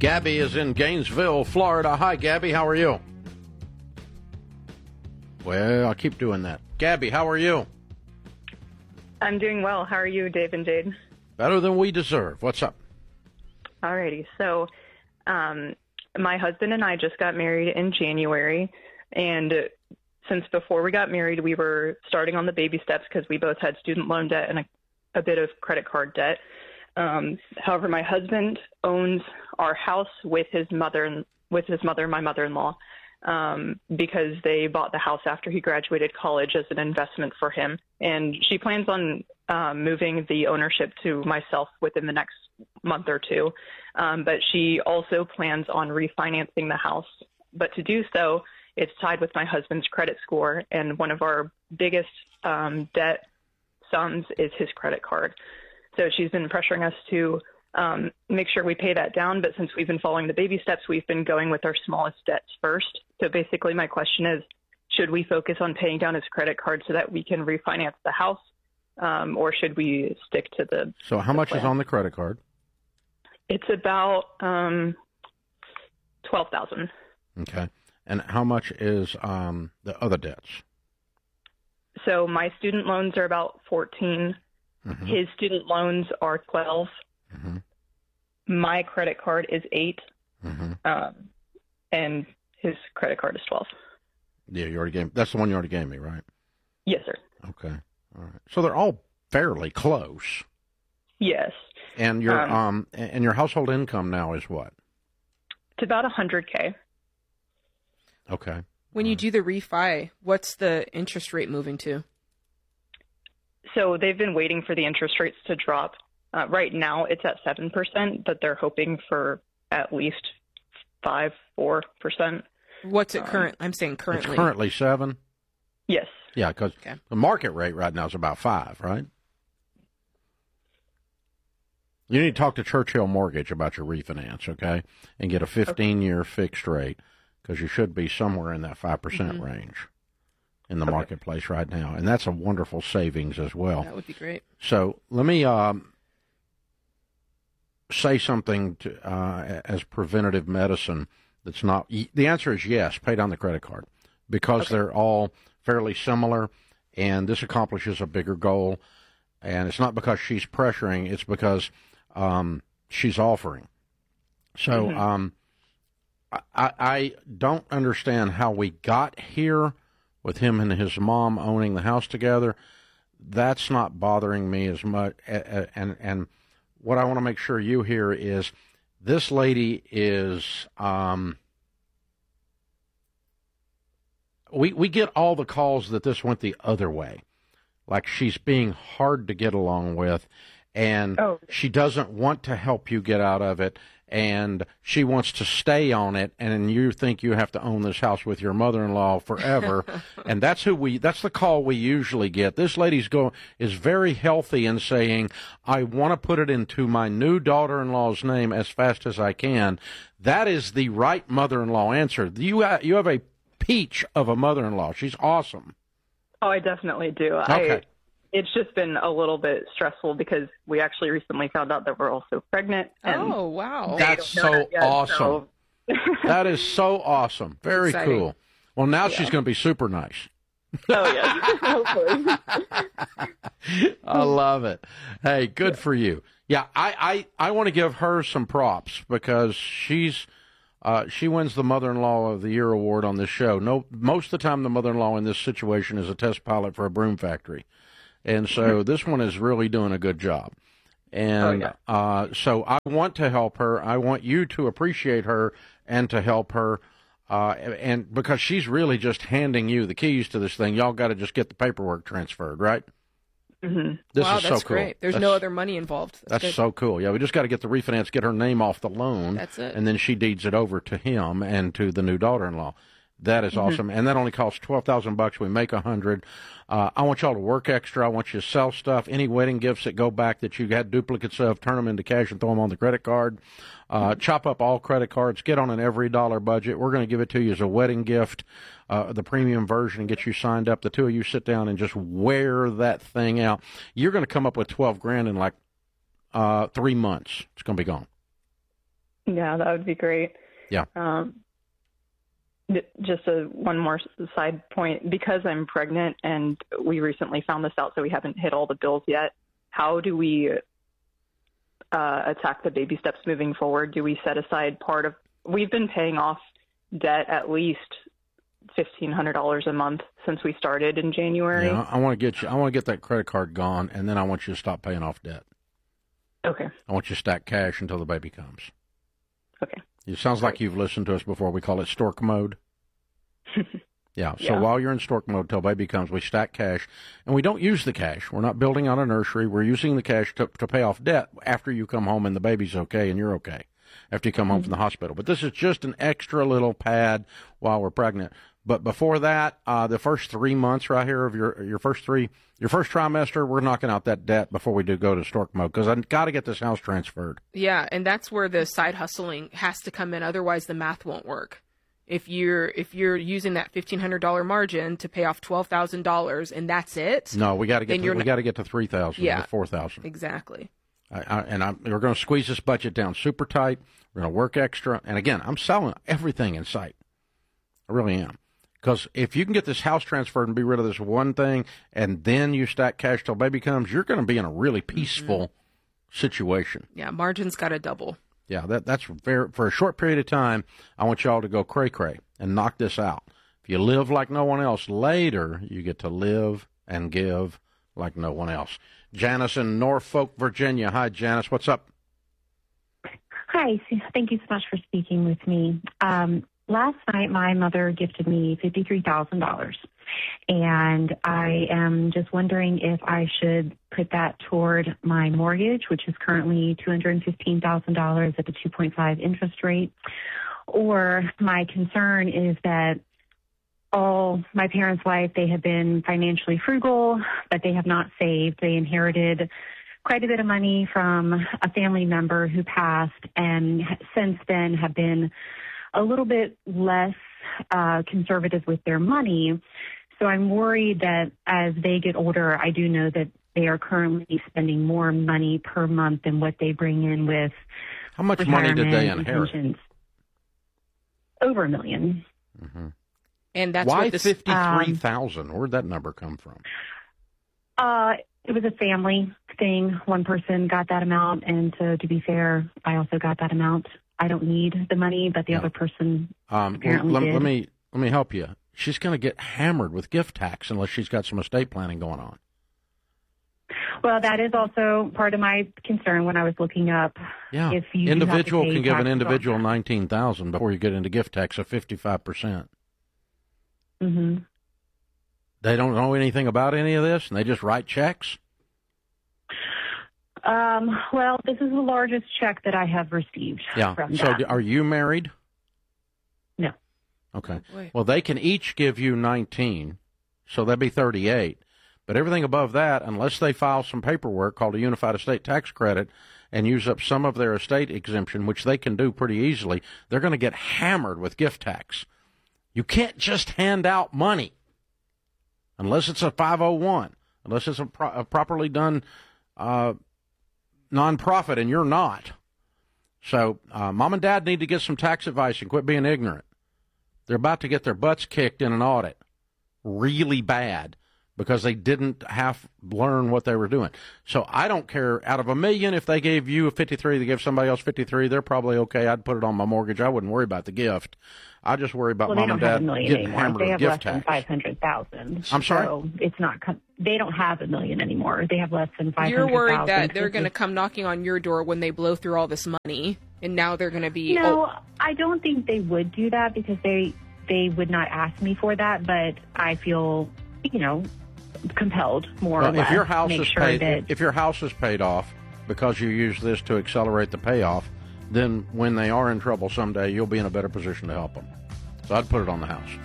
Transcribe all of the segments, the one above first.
Gabby is in Gainesville, Florida. Hi, Gabby. How are you? Well, I'll keep doing that. Gabby, how are you? I'm doing well. How are you, Dave and Jade? Better than we deserve. What's up? Alrighty. So, my husband and I just got married in January, and since before we got married, we were starting on the baby steps because we both had student loan debt and a bit of credit card debt. However, my husband owns our house with his mother, my mother-in-law, because they bought the house after he graduated college as an investment for him. And she plans on moving the ownership to myself within the next month or two. But she also plans on refinancing the house. But to do so, it's tied with my husband's credit score. And one of our biggest debt sums is his credit card. So she's been pressuring us to make sure we pay that down. But since we've been following the baby steps, we've been going with our smallest debts first. So basically my question is, should we focus on paying down his credit card so that we can refinance the house, or should we stick to the So how much plan? is on the credit card? It's about $12,000. Okay. And how much is the other debts? So my student loans are about 14. Mm-hmm. His student loans are 12. Mm-hmm. My credit card is 8. Mm-hmm. And his credit card is 12. Yeah, you already gave. That's the one you already gave me, right? Yes, sir. Okay. All right. So they're all fairly close. Yes. And your and your household income now is what? It's about $100K. Okay. When you do the refi, what's the interest rate moving to? So they've been waiting for the interest rates to drop. Right now it's at 7%, but they're hoping for at least 4%. What's it current? I'm saying currently. It's currently 7? Yes. Yeah, because the market rate right now is about 5, right? You need to talk to Churchill Mortgage about your refinance, okay? And get a 15-year fixed rate, because you should be somewhere in that 5% range in the marketplace right now. And that's a wonderful savings as well. That would be great. So let me say something to, as preventative medicine that's not. The answer is yes, pay down the credit card, because they're all fairly similar, and this accomplishes a bigger goal. And it's not because she's pressuring, it's because she's offering. So I don't understand how we got here with him and his mom owning the house together. That's not bothering me as much. And what I want to make sure you hear is this lady is, we get all the calls that this went the other way. Like she's being hard to get along with, and she doesn't want to help you get out of it, and she wants to stay on it, and you think you have to own this house with your mother-in-law forever. And that's the call we usually get. This lady's is very healthy in saying, I want to put it into my new daughter-in-law's name as fast as I can. That is the right mother-in-law answer. You have a peach of a mother-in-law. She's awesome. Oh, I definitely do. Okay. It's just been a little bit stressful because we actually recently found out that we're also pregnant. And oh, wow. That's so awesome. That is so awesome. Very cool. Well, now she's going to be super nice. Oh, yeah. Hopefully. I love it. Hey, good for you. Yeah, I want to give her some props because she wins the Mother-in-Law of the Year award on this show. Most of the time the mother-in-law in this situation is a test pilot for a broom factory. And so this one is really doing a good job. And so I want to help her. I want you to appreciate her and to help her. And because she's really just handing you the keys to this thing. Y'all got to just get the paperwork transferred, right? Mm-hmm. Wow, that's so cool. Great. There's no other money involved. That's so cool. Yeah, we just got to get the refinance, get her name off the loan. That's it. And then she deeds it over to him and to the new daughter-in-law. That is awesome. And that only costs $12,000. We make $100,000. I want y'all to work extra. I want you to sell stuff. Any wedding gifts that go back that you had duplicates of, turn them into cash and throw them on the credit card. Chop up all credit cards. Get on an every dollar budget. We're going to give it to you as a wedding gift, the premium version, and get you signed up. The two of you sit down and just wear that thing out. You're going to come up with $12,000 in like 3 months. It's going to be gone. Yeah, that would be great. Yeah. Just one more side point. Because I'm pregnant and we recently found this out, so we haven't hit all the bills yet, how do we attack the baby steps moving forward? Do we set aside part of – we've been paying off debt at least $1,500 a month since we started in January. Yeah, I want to get that credit card gone, and then I want you to stop paying off debt. Okay. I want you to stack cash until the baby comes. Okay. It sounds like you've listened to us before. We call it stork mode. Yeah. So while you're in stork mode till baby comes, we stack cash, and we don't use the cash. We're not building on a nursery. We're using the cash to pay off debt after you come home and the baby's okay and you're okay after you come home from the hospital. But this is just an extra little pad while we're pregnant. But before that, the first 3 months right here of your first trimester, we're knocking out that debt before we do go to stork mode, because I've got to get this house transferred. Yeah, and that's where the side hustling has to come in. Otherwise, the math won't work. If you're using that $1,500 margin to pay off $12,000 and that's it. No, we got to get to $3,000, yeah, to $4,000. Exactly. We're going to squeeze this budget down super tight. We're going to work extra, and again, I'm selling everything in sight. I really am. Because if you can get this house transferred and be rid of this one thing, and then you stack cash till baby comes, you're going to be in a really peaceful situation. Yeah, margin's got to double. Yeah, that's for a short period of time. I want y'all to go cray-cray and knock this out. If you live like no one else, later you get to live and give like no one else. Janice in Norfolk, Virginia. Hi, Janice. What's up? Hi. Thank you so much for speaking with me. Last night, my mother gifted me $53,000, and I am just wondering if I should put that toward my mortgage, which is currently $215,000 at the 2.5 interest rate, or my concern is that my parents' life, they have been financially frugal, but they have not saved. They inherited quite a bit of money from a family member who passed, and since then have been a little bit less conservative with their money. So I'm worried that as they get older, I do know that they are currently spending more money per month than what they bring in with How much money did they inherit? Pensions. Over $1 million. Mm-hmm. And that's why what this, $53,000? Where'd that number come from? It was a family thing. One person got that amount, and so to be fair, I also got that amount. I don't need the money, but the other person apparently did. Let me help you. She's going to get hammered with gift tax unless she's got some estate planning going on. Well, that is also part of my concern when I was looking up. Yeah, if you individual can give an individual $19,000 before you get into gift tax of 55%. Mm-hmm. They don't know anything about any of this, and they just write checks? Well, this is the largest check that I have received. Yeah. From so that. Are you married? No. Okay. Boy. Well, they can each give you 19, so that'd be 38. But everything above that, unless they file some paperwork called a Unified Estate Tax Credit and use up some of their estate exemption, which they can do pretty easily, they're going to get hammered with gift tax. You can't just hand out money unless it's a 501, unless it's a properly done nonprofit, and you're not. So mom and dad need to get some tax advice and quit being ignorant. They're about to get their butts kicked in an audit really bad because they didn't learn what they were doing. So I don't care. Out of $1 million, if they gave you a 53, they give somebody else 53, they're probably okay. I'd put it on my mortgage. I wouldn't worry about the gift. I just worry about mom and dad getting hammered with gift tax. They have less than $500,000. I'm sorry? So it's not. They don't have $1 million anymore. They have less than $500,000. You're worried that they're going to come knocking on your door when they blow through all this money, and now they're going to be. No, I don't think they would do that because they would not ask me for that. But I feel, compelled more or less. If your house is your house is paid off because you use this to accelerate the payoff, then when they are in trouble someday, you'll be in a better position to help them. So I'd put it on the house.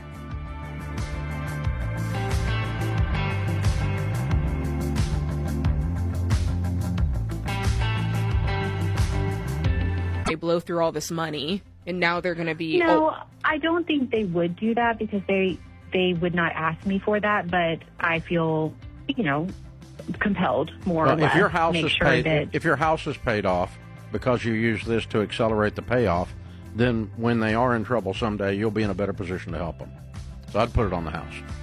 They blow through all this money, and now they're going to be. No, I don't think they would do that because they would not ask me for that. But I feel, compelled more or less. If your house is paid off because you use this to accelerate the payoff, then when they are in trouble someday, you'll be in a better position to help them. So I'd put it on the house.